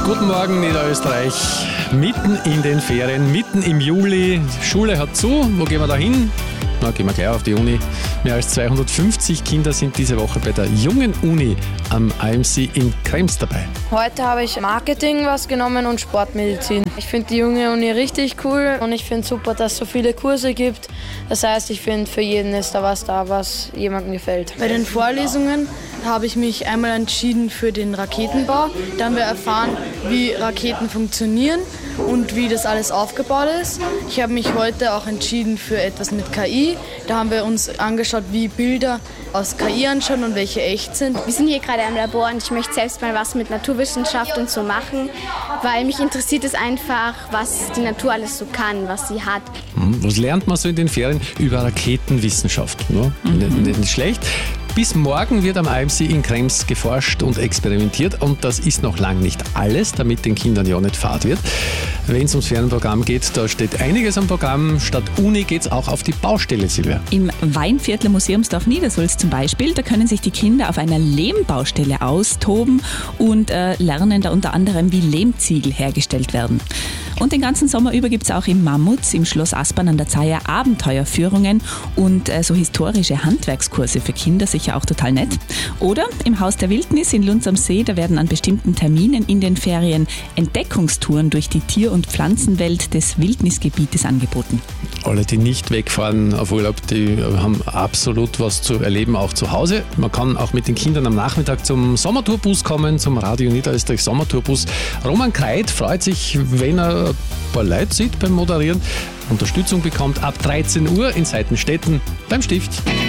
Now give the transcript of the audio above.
Guten Morgen Niederösterreich, mitten in den Ferien, mitten im Juli, Schule hat zu, wo gehen wir da hin? Na, gehen wir gleich auf die Uni. Mehr als 250 Kinder sind diese Woche bei der Jungen Uni am AMC in Krems dabei. Heute habe ich Marketing was genommen und Sportmedizin. Ich finde die Junge Uni richtig cool und ich finde super, dass es so viele Kurse gibt. Das heißt, ich finde, für jeden ist da, was jemandem gefällt. Bei den Vorlesungen habe ich mich einmal entschieden für den Raketenbau. Da haben wir erfahren, wie Raketen funktionieren und wie das alles aufgebaut ist. Ich habe mich heute auch entschieden für etwas mit KI. Da haben wir uns angeschaut, wie Bilder aus KI anschauen und welche echt sind. Wir sind hier gerade am Labor und ich möchte selbst mal was mit Naturwissenschaft und so machen, weil mich interessiert es einfach, was die Natur alles so kann, was sie hat. Was lernt man so in den Ferien über Raketenwissenschaft? Ne? Nicht schlecht. Bis morgen wird am AMC in Krems geforscht und experimentiert und das ist noch lang nicht alles, damit den Kindern ja nicht fad wird. Wenn es ums Ferienprogramm geht, da steht einiges am Programm. Statt Uni geht es auch auf die Baustelle, Silvia. Im Weinviertler Museumsdorf Niedersulz zum Beispiel, da können sich die Kinder auf einer Lehmbaustelle austoben und lernen da unter anderem, wie Lehmziegel hergestellt werden. Und den ganzen Sommer über gibt es auch im Mammuts, im Schloss Aspern an der Zeiher Abenteuerführungen und so historische Handwerkskurse für Kinder, sicher auch total nett. Oder im Haus der Wildnis in Lunz am See, da werden an bestimmten Terminen in den Ferien Entdeckungstouren durch die Tier- und Pflanzenwelt des Wildnisgebietes angeboten. Alle, die nicht wegfahren auf Urlaub, die haben absolut was zu erleben, auch zu Hause. Man kann auch mit den Kindern am Nachmittag zum Sommertourbus kommen, zum Radio Niederösterreich Sommertourbus. Roman Kreit freut sich, wenn er ein paar Leute sieht beim Moderieren, Unterstützung bekommt ab 13 Uhr in Seitenstetten beim Stift.